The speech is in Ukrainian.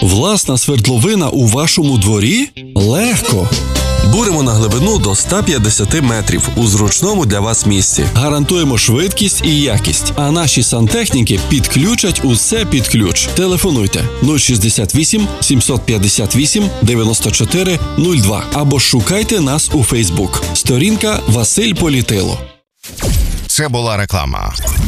Власна свердловина у вашому дворі? Легко! Буримо на глибину до 150 метрів у зручному для вас місці. Гарантуємо швидкість і якість, а наші сантехніки підключать усе під ключ. Телефонуйте 068 758 94 02 або шукайте нас у Фейсбук. Сторінка Василь Політило. Це була реклама.